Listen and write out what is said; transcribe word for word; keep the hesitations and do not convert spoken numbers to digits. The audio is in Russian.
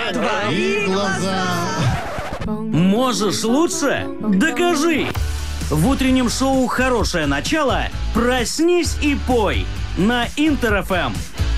Твои глаза. Можешь лучше? Докажи! В утреннем шоу «Хорошее начало» проснись и пой на Интер эф эм.